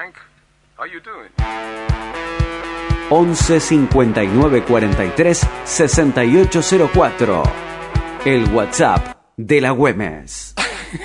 Frank. How you doing? 11 59 43 6804. El WhatsApp de la Güemes.